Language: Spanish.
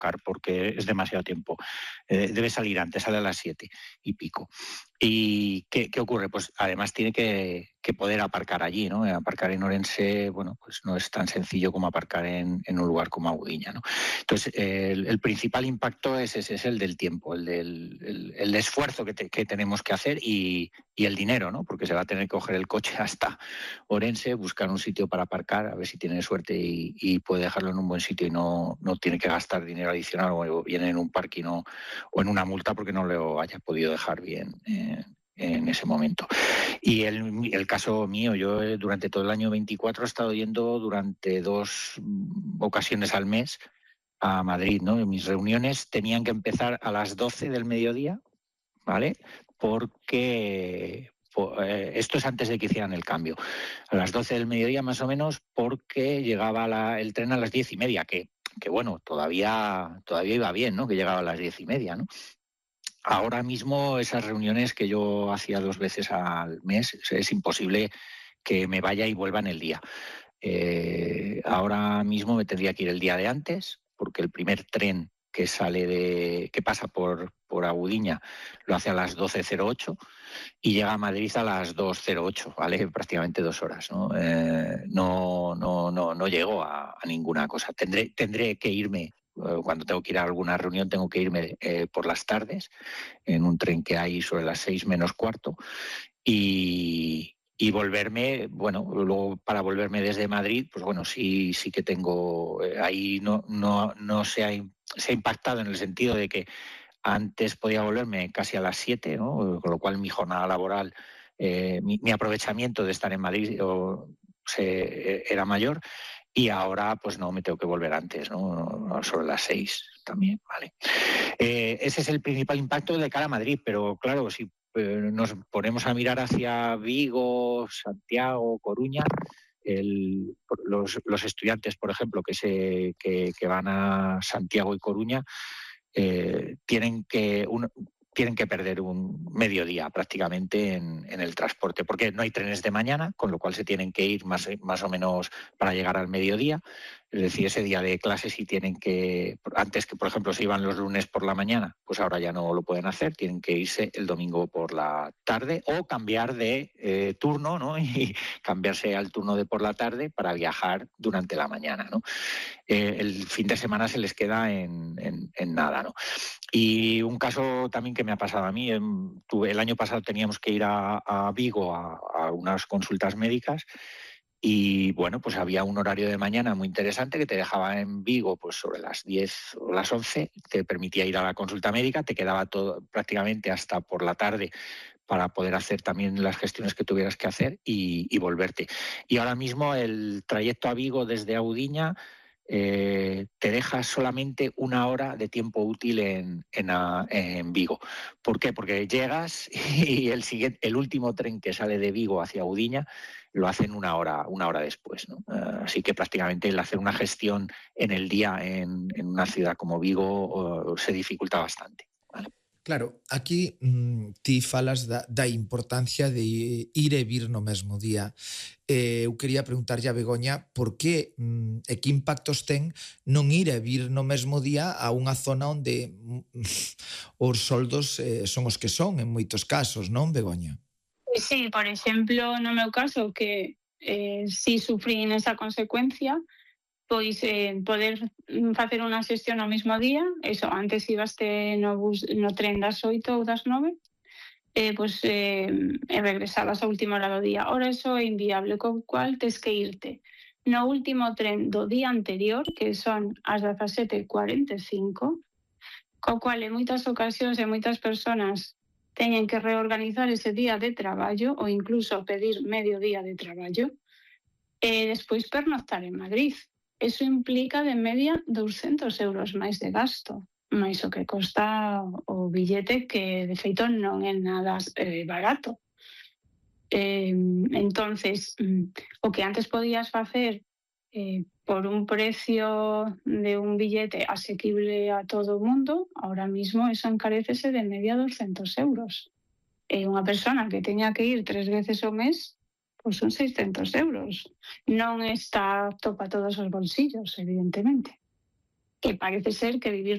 buscar porque es demasiado tiempo. Debe salir antes, sale a las 7 y pico. ¿Y qué ocurre? Pues además tiene que poder aparcar allí, ¿no? Aparcar en Orense, bueno, pues no es tan sencillo como aparcar en un lugar como Agudiña, ¿no? Entonces, el principal impacto es el del tiempo, el esfuerzo que tenemos que hacer y el dinero, ¿no? Porque se va a tener que coger el coche hasta Orense, buscar un sitio para aparcar, a ver si tiene suerte y puede dejarlo en un buen sitio y no tiene que gastar dinero adicional o viene en un parking o en una multa porque no lo haya podido dejar bien en ese momento. Y el caso mío, yo durante todo el año 24 he estado yendo durante 2 ocasiones al mes a Madrid, ¿no? Mis reuniones tenían que empezar a las 12 del mediodía, ¿vale? Porque esto es antes de que hicieran el cambio. A las 12 del mediodía más o menos, porque llegaba el tren a las 10:30, que bueno, todavía iba bien, ¿no? Que llegaba a las 10:30, ¿no? Ahora mismo esas reuniones que yo hacía 2 veces al mes, es imposible que me vaya y vuelva en el día. Ahora mismo me tendría que ir el día de antes, porque el primer tren que pasa por Agudiña lo hace a las 12:08 y llega a Madrid a las 2:08, ¿vale? Prácticamente 2 horas, ¿no? No llego a ninguna cosa. Tendré que irme. Cuando tengo que ir a alguna reunión tengo que irme por las tardes en un tren que hay sobre las 6 menos cuarto y volverme, bueno, luego para volverme desde Madrid, pues bueno, sí que tengo, ahí no se ha impactado en el sentido de que antes podía volverme casi a las 7, ¿no? Con lo cual mi jornada laboral, mi aprovechamiento de estar en Madrid era mayor. Y ahora, pues no, me tengo que volver antes, ¿no? Sobre las 6 también, ¿vale? Ese es el principal impacto de cara a Madrid, pero claro, si nos ponemos a mirar hacia Vigo, Santiago, Coruña, los estudiantes, por ejemplo, que van a Santiago y Coruña, tienen que perder un mediodía prácticamente en el transporte, porque no hay trenes de mañana, con lo cual se tienen que ir más o menos para llegar al mediodía. Es decir, ese día de clases sí tienen que, antes que por ejemplo se iban los lunes por la mañana, pues ahora ya no lo pueden hacer, tienen que irse el domingo por la tarde o cambiar de turno, ¿no? Y cambiarse al turno de por la tarde para viajar durante la mañana, ¿no? El fin de semana se les queda en nada, ¿no? Y un caso también que me ha pasado a mí, el año pasado teníamos que ir a Vigo a unas consultas médicas y bueno, pues había un horario de mañana muy interesante que te dejaba en Vigo pues sobre las 10 o las 11, te permitía ir a la consulta médica, te quedaba todo prácticamente hasta por la tarde para poder hacer también las gestiones que tuvieras que hacer y volverte. Y ahora mismo el trayecto a Vigo desde Audiña te deja solamente 1 hora de tiempo útil en Vigo. ¿Por qué? Porque llegas y el último tren que sale de Vigo hacia Audiña lo hacen 1 hora después, ¿no? Así que prácticamente el hacer una gestión en el día en una ciudad como Vigo se dificulta bastante, ¿vale? Claro, aquí ti falas da importancia de ir e vir no mesmo día. Eu quería preguntarlle a Begoña por que e que impactos ten non ir e vir no mesmo día a unha zona onde os soldos son os que son en moitos casos, non, Begoña? Sí, por exemplo, no meu caso, que si sufrín esa consecuencia, pois poder facer unha xestión ao mesmo día, eso, antes ibaste no tren das 8 ou das 9, e regresabas a última hora do día. Ora iso é inviable, co cual tes que irte no último tren do día anterior, que son as 17:45, co cual en moitas ocasións e moitas persoas teñen que reorganizar ese día de traballo ou incluso pedir medio día de traballo e despois pernoctar en Madrid. Eso implica de media 200 euros máis de gasto, máis o que costa o billete, que de feito non é nada barato. Entonces, o que antes podías facer por un precio de un billete asequible a todo o mundo, ahora mismo eso encarécese de media 200 euros. E unha persona que teña que ir 3 veces ao mes, pois son 600 euros. Non está apto para todos os bolsillos, evidentemente. Que parece ser que vivir